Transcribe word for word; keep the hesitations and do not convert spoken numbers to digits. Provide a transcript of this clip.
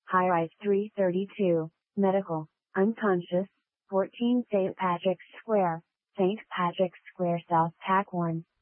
High rise three thirty-two, medical, unconscious, fourteen Saint Patrick's Square, Saint Patrick's Square South Pack one.